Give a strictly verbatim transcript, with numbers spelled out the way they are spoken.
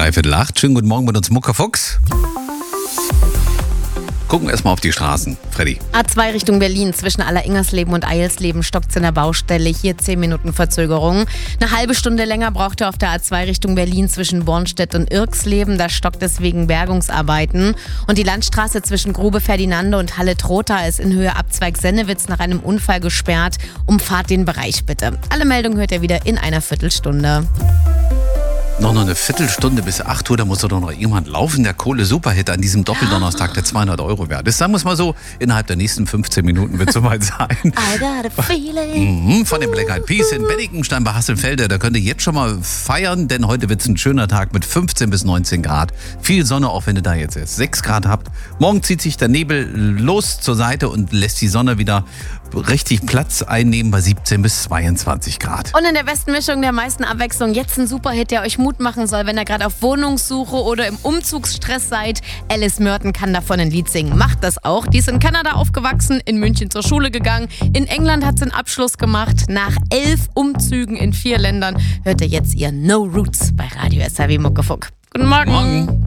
Dreiviertel acht. Schönen guten Morgen mit uns, Mucke Fuchs. Gucken wir erstmal auf die Straßen, Freddy. A zwei Richtung Berlin, zwischen Alleringersleben und Eilsleben stockt es in der Baustelle. Hier zehn Minuten Verzögerung. Eine halbe Stunde länger braucht er auf der A zwei Richtung Berlin zwischen Bornstedt und Irksleben. Da stockt es wegen Bergungsarbeiten. Und die Landstraße zwischen Grube Ferdinande und Halle-Trotha ist in Höhe Abzweig Sennewitz nach einem Unfall gesperrt. Umfahrt den Bereich bitte. Alle Meldungen hört ihr wieder in einer Viertelstunde. Noch noch eine Viertelstunde bis acht Uhr, da muss doch noch jemand laufen. Der Kohle-Superhit an diesem Doppeldonnerstag, der zweihundert Euro wert ist. Sagen wir es mal so, innerhalb der nächsten fünfzehn Minuten wird es soweit sein. I got a feeling. Mhm, von den Black Eyed Peas in Bennigenstein bei Hasselfelde. Da könnt ihr jetzt schon mal feiern, denn heute wird es ein schöner Tag mit fünfzehn bis neunzehn Grad. Viel Sonne, auch wenn ihr da jetzt erst sechs Grad habt. Morgen zieht sich der Nebel los zur Seite und lässt die Sonne wieder richtig Platz einnehmen bei siebzehn bis zweiundzwanzig Grad. Und in der besten Mischung der meisten Abwechslung jetzt ein Superhit, der euch Mut machen soll, wenn ihr gerade auf Wohnungssuche oder im Umzugsstress seid. Alice Merton kann davon ein Lied singen. Macht das auch. Die ist in Kanada aufgewachsen, in München zur Schule gegangen. In England hat sie einen Abschluss gemacht. Nach elf Umzügen in vier Ländern hört ihr jetzt ihr No Roots bei Radio S R W Muckefuck. Guten Morgen. Morgen.